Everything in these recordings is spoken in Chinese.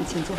请坐。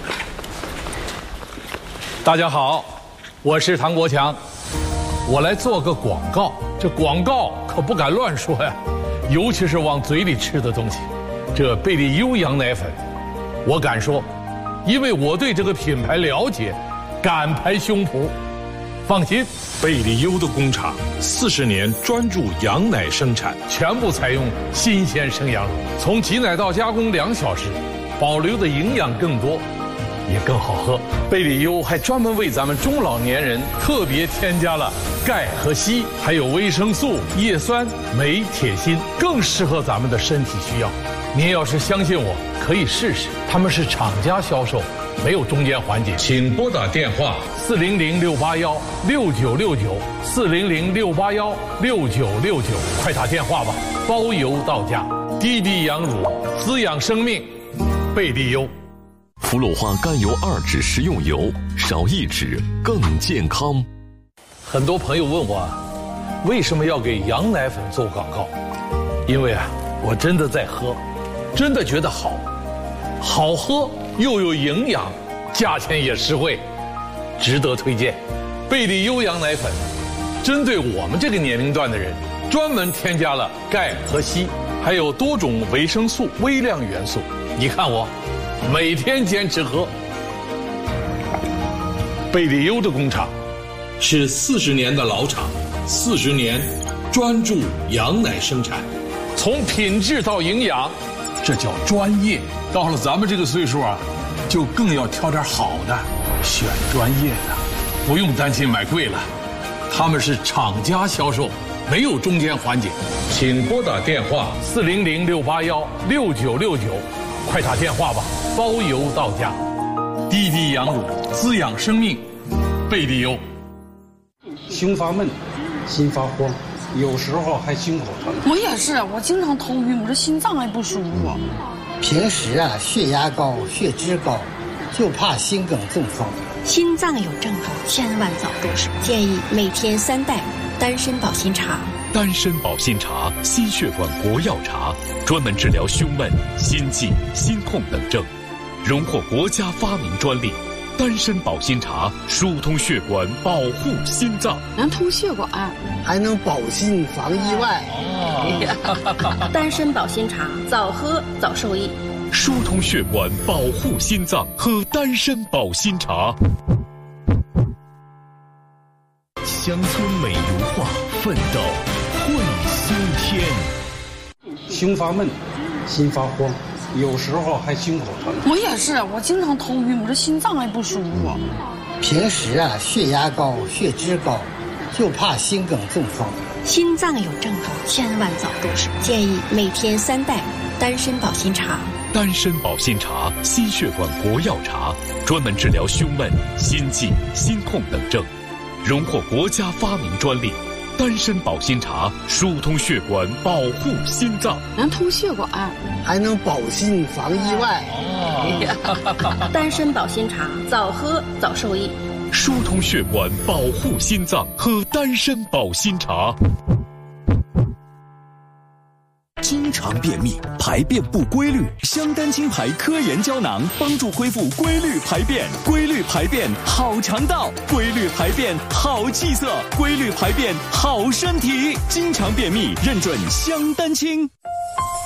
大家好，我是唐国强，我来做个广告。这广告可不敢乱说呀，尤其是往嘴里吃的东西。这贝利优羊奶粉，我敢说，因为我对这个品牌了解，敢拍胸脯。放心，贝利优的工厂40年专注羊奶生产，全部采用新鲜生羊乳，从挤奶到加工2小时，保留的营养更多，也更好喝。贝利优还专门为咱们中老年人特别添加了钙和硒，还有维生素、叶酸、镁、铁、锌，更适合咱们的身体需要。您要是相信我，可以试试。他们是厂家销售，没有中间环节。请拨打电话400-681-6969，400-681-6969，快打电话吧，包邮到家。滴滴羊乳，滋养生命，贝利优。 氟鲁化甘油2酯食用油，少1酯更健康。 很多朋友问我，为什么要给羊奶粉做广告？因为我真的在喝，真的觉得好喝又有营养，价钱也实惠，值得推荐。贝利优羊奶粉针对我们这个年龄段的人，专门添加了钙和硒，还有多种维生素、微量元素。你看我每天坚持喝。贝利优的工厂是40年的老厂，40年专注羊奶生产，从品质到营养，这叫专业。到了咱们这个岁数就更要挑点好的，选专业的，不用担心买贵了。他们是厂家销售，没有中间环节。请拨打电话400-681-6969，快打电话吧，包邮到家。滴滴羊乳，滋养生命，贝利优。 胸发闷，心发慌，有时候还心口疼。 我也是，我经常头晕，我这心脏还不舒服。 平时血压高、血脂高，就怕心梗中风。 心脏有症状，千万早重视。建议每天3袋丹参保心茶。 丹参保心茶，心血管国药茶，专门治疗胸闷、心悸、心痛等症，荣获国家发明专利。丹参保心茶疏通血管，保护心脏， 能通血管， 还能保心防意外。 丹参保心茶，早喝早受益。 疏通血管，保护心脏，喝丹参保心茶。 乡村美如画，奋斗会修天。 胸发闷，心发慌，有时候还心口疼。 我也是，我经常头晕，我这心脏还不舒服。 平时血压高、血脂高，就怕心梗中风。 心脏有症状，千万早重视。建议每天3袋丹参保心茶。 丹参保心茶，心血管国药茶，专门治疗胸闷、心悸、心痛等症，荣获国家发明专利。丹参保心茶疏通血管，保护心脏， 能通血管， 还能保心防意外。 丹参保心茶，早喝早受益。 疏通血管，保护心脏，喝丹参保心茶。 经常便秘，排便不规律，香丹清排科研胶囊帮助恢复规律排便，规律排便好肠道，规律排便好气色，规律排便好身体。经常便秘认准香丹清。